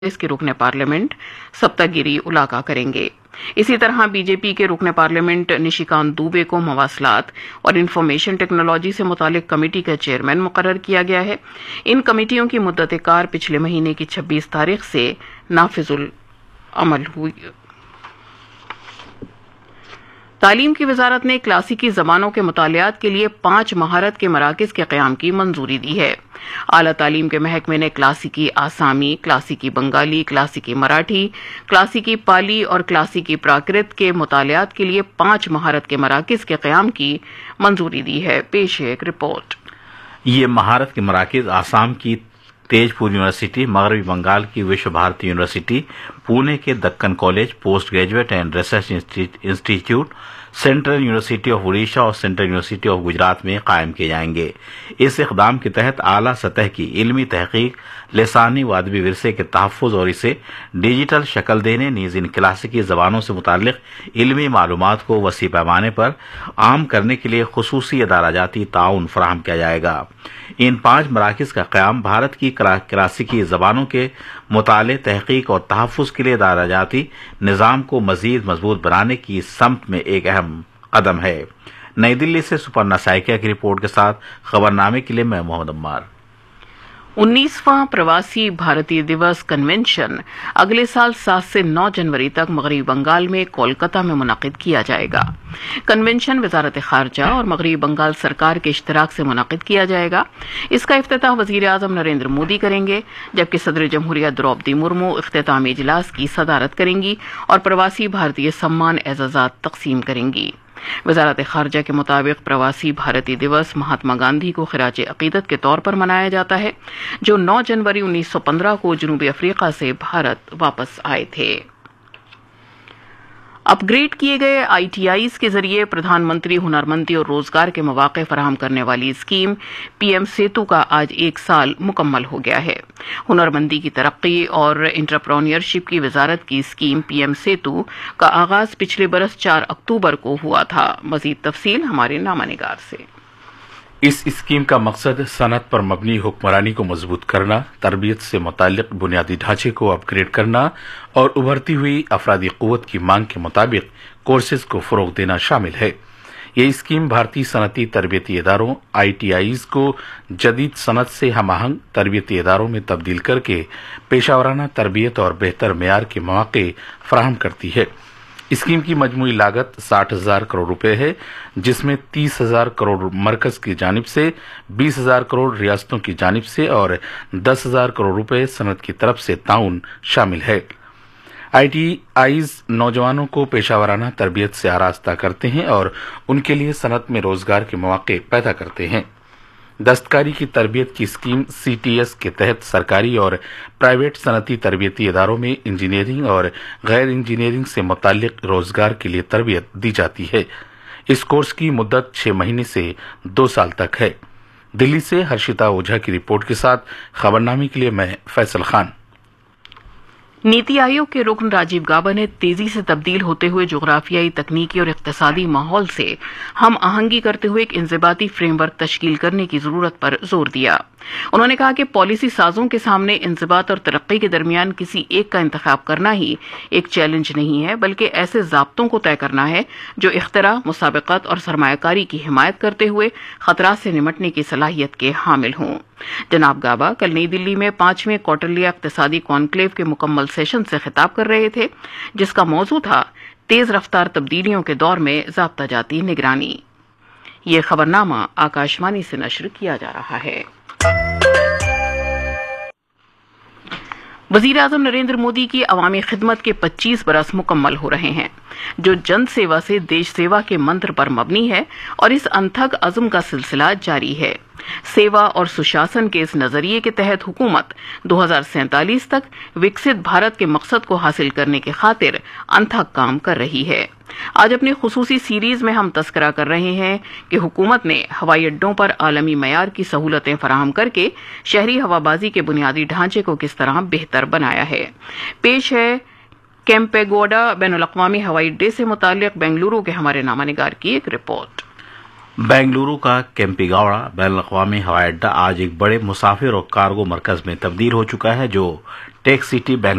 اس کے رکن پارلیمنٹ سپتاگیری الاقا کریں گے۔ اسی طرح بی جے پی کے رکن پارلیمنٹ نشیکانت دوبے کو مواصلات اور انفارمیشن ٹیکنالوجی سے متعلق کمیٹی کا چیئرمین مقرر کیا گیا ہے۔ ان کمیٹیوں کی مدت کار پچھلے مہینے کی 26 تاریخ سے نافذ العمل ہوئی۔ تعلیم کی وزارت نے کلاسیکی زبانوں کے مطالعات کے لیے 5 مہارت کے مراکز کے قیام کی منظوری دی ہے۔ اعلیٰ تعلیم کے محکمے نے کلاسیکی آسامی، کلاسیکی بنگالی، کلاسیکی مراٹھی، کلاسیکی پالی اور کلاسیکی پراکرت کے مطالعات کے لیے 5 مہارت کے مراکز کے قیام کی منظوری دی ہے۔ پیش ہے ایک رپورٹ۔ یہ مہارت کے مراکز آسام کی تیج پور یونیورسٹی، مغربی بنگال کی وشو بھارتی یونیورسٹی، پونے کے Deccan college, post graduate and research institute, central university of Odisha اور سینٹرل یونیورسٹی آف گجرات میں قائم کیے جائیں گے۔ اس اقدام کے تحت اعلیٰ سطح کی علمی تحقیق، لسانی و ادبی ورثے کے تحفظ اور اسے ڈیجیٹل شکل دینے، نیز ان کلاسیکی زبانوں سے متعلق علمی معلومات کو وسیع پیمانے پر عام کرنے کے لیے خصوصی ادارہ جاتی تعاون فراہم کیا جائے گا۔ ان 5 مراکز کا قیام بھارت کی کلاسیکی زبانوں کے مطالعے، تحقیق اور تحفظ کے لیے ادارہ جاتی نظام کو مزید مضبوط بنانے کی سمت میں ایک اہم قدم ہے۔ نئی دلی سے سپرنا سائکیا کی رپورٹ کے ساتھ خبرنامے کے لیے میں محمد عمار۔ 19واں پرواسی بھارتی دیوس کنونشن اگلے سال 7 سے 9 جنوری تک مغربی بنگال میں کولکتہ میں منعقد کیا جائے گا۔ کنونشن وزارت خارجہ اور مغربی بنگال سرکار کے اشتراک سے منعقد کیا جائے گا۔ اس کا افتتاح وزیر اعظم نریندر مودی کریں گے، جبکہ صدر جمہوریہ دروپدی مرمو اختتامی اجلاس کی صدارت کریں گی اور پرواسی بھارتی سمان اعزازات تقسیم کریں گی۔ وزارت خارجہ کے مطابق پرواسی بھارتی دیوس مہاتما گاندھی کو خراج عقیدت کے طور پر منایا جاتا ہے، جو 9 جنوری 1915 کو جنوبی افریقہ سے بھارت واپس آئے تھے۔ اپ گریڈ کیے گئے آئی ٹی آئیز کے ذریعے پردھان منتری ہنرمندی اور روزگار کے مواقع فراہم کرنے والی اسکیم پی ایم سیتو کا آج 1 سال مکمل ہو گیا ہے۔ ہنرمندی کی ترقی اور انٹرپرینیورشپ کی وزارت کی اسکیم پی ایم سیتو کا آغاز پچھلے برس 4 اکتوبر کو ہوا تھا۔ مزید تفصیل ہمارے نامہ نگار سے۔ اس اسکیم کا مقصد صنعت پر مبنی حکمرانی کو مضبوط کرنا، تربیت سے متعلق بنیادی ڈھانچے کو اپ گریڈ کرنا اور ابھرتی ہوئی افرادی قوت کی مانگ کے مطابق کورسز کو فروغ دینا شامل ہے۔ یہ اسکیم بھارتی صنعتی تربیتی اداروں آئی ٹی آئیز کو جدید صنعت سے ہم آہنگ تربیتی اداروں میں تبدیل کر کے پیشہ ورانہ تربیت اور بہتر معیار کے مواقع فراہم کرتی ہے۔ اسکیم کی مجموعی لاگت 60,000 کروڑ روپے ہے، جس میں 30,000 کروڑ مرکز کی جانب سے، 20,000 کروڑ ریاستوں کی جانب سے اور 10,000 کروڑ روپے صنعت کی طرف سے تعاون شامل ہے۔ آئی ٹی آئیز نوجوانوں کو پیشہ ورانہ تربیت سے آراستہ کرتے ہیں اور ان کے لیے صنعت میں روزگار کے مواقع پیدا کرتے ہیں۔ دستکاری کی تربیت کی اسکیم سی ٹی ایس کے تحت سرکاری اور پرائیویٹ صنعتی تربیتی اداروں میں انجینئرنگ اور غیر انجینئرنگ سے متعلق روزگار کے لیے تربیت دی جاتی ہے۔ اس کورس کی مدت 6 مہینے سے 2 سال تک ہے۔ دلی سے ہرشتا اوجھا کی رپورٹ کے ساتھ خبرنامے کے لیے میں فیصل خان۔ نیتی آیوگ کے رکن راجیو گابا نے تیزی سے تبدیل ہوتے ہوئے جغرافیائی، تکنیکی اور اقتصادی ماحول سے ہم آہنگی کرتے ہوئے ایک انضباطی فریم ورک تشکیل کرنے کی ضرورت پر زور دیا۔ انہوں نے کہا کہ پالیسی سازوں کے سامنے انضباط اور ترقی کے درمیان کسی ایک کا انتخاب کرنا ہی ایک چیلنج نہیں ہے، بلکہ ایسے ضابطوں کو طے کرنا ہے جو اختراع، مسابقت اور سرمایہ کاری کی حمایت کرتے ہوئے خطرات سے نمٹنے کی صلاحیت کے حامل ہوں۔ جناب گابا کل نئی دلی میں 5ویں کوٹرلیہ اقتصادی کانکلیو کے مکمل سیشن سے خطاب کر رہے تھے، جس کا موضوع تھا تیز رفتار تبدیلیوں کے دور میں ضابطہ جاتی نگرانی۔ یہ خبرنامہ آکاشوانی سے نشر کیا جا رہا ہے۔ وزیر اعظم نریندر مودی کی عوامی خدمت کے 25 برس مکمل ہو رہے ہیں، جو جن سیوا سے دیش سیوا کے منتر پر مبنی ہے اور اس انتھک عزم کا سلسلہ جاری ہے۔ سیوا اور سشاسن کے اس نظریے کے تحت حکومت 2047 تک وکست بھارت کے مقصد کو حاصل کرنے کی خاطر انتھک کام کر رہی ہے۔ آج اپنی خصوصی سیریز میں ہم تذکرہ کر رہے ہیں کہ حکومت نے ہوائی اڈوں پر عالمی معیار کی سہولتیں فراہم کر کے شہری ہوابازی کے بنیادی ڈھانچے کو کس طرح بہتر بنایا ہے۔ پیش ہے کیمپیگوڈا بین الاقوامی ہوائی اڈے سے متعلق بنگلورو کے ہمارے نامہ نگار کی ایک رپورٹ۔ بنگلورو کا کیمپیگوڑا بین الاقوامی ہوائی اڈہ آج ایک بڑے مسافر اور کارگو مرکز میں تبدیل ہو چکا ہے، جو टेक सिटी